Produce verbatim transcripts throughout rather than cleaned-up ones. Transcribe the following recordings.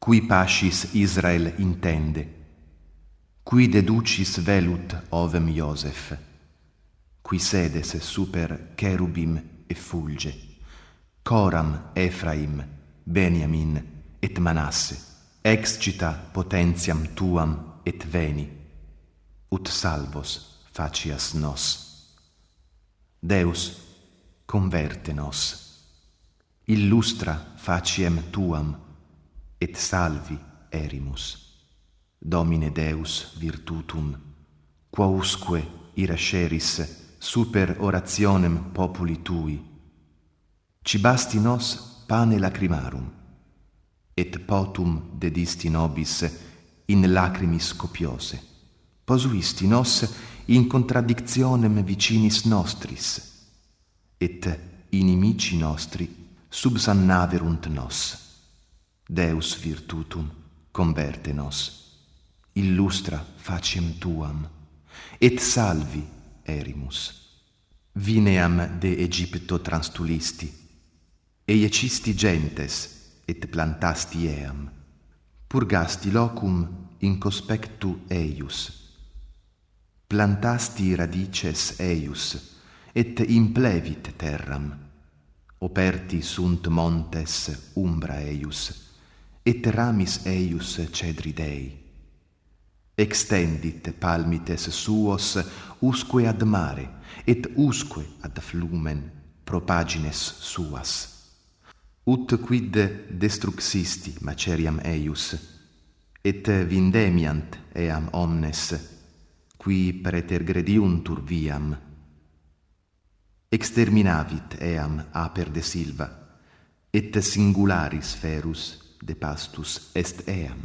Qui pascis Israel intende, qui deducis velut ovem Iosef, qui sedes super cherubim effulge, coram Ephraim, Beniamin et Manasse, excita potentiam tuam et veni, ut salvos facias nos. Deus, converte nos, illustra faciem tuam, et salvi erimus. Domine Deus virtutum, quausque irasceris super orationem populi tui, cibasti nos pane lacrimarum, et potum dedisti nobis in lacrimis copiose, posuisti nos in contradictionem vicinis nostris, et inimici nostri subsannaverunt nos. Deus virtutum, converte nos, illustra faciem tuam, et salvi erimus. Vineam de Egypto transtulisti, eiecisti gentes, et plantasti eam, purgasti locum in conspectu eius, plantasti radices eius, et implevit terram, operti sunt montes umbra eius, et ramis eius cedri Dei. Extendit palmites suos usque ad mare, et usque ad flumen propagines suas. Ut quid destruxisti maceriam eius, et vindemiant eam omnes, qui pretergrediuntur viam. Exterminavit eam aper de silva, et singularis ferus de pastus est eam.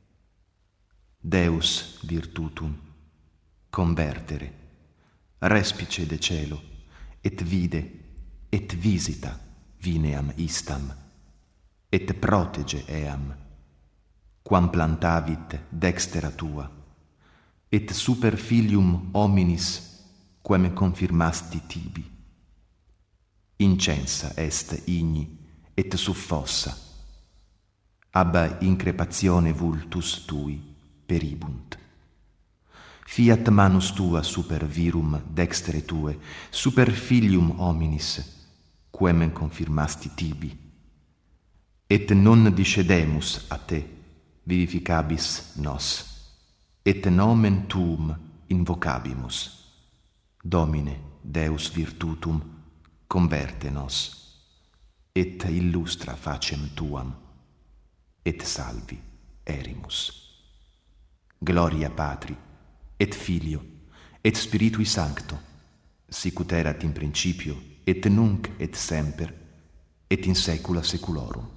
Deus virtutum, convertere, respice de celo, et vide, et visita vineam istam, et protege eam, quam plantavit dextera tua, et super filium hominis quem confirmasti tibi. Incensa est igni, et suffossa, ab increpatione vultus tui peribunt. Fiat manus tua super virum dextere tue, super filium hominis, quem confirmasti tibi. Et non discedemus a te, vivificabis nos, et nomen tuum invocabimus. Domine, Deus virtutum, converte nos, et illustra facem tuam, et salvi erimus. Gloria Patri, et Filio, et Spiritui Sancto, sicut erat in principio, et nunc et semper, et in saecula saeculorum.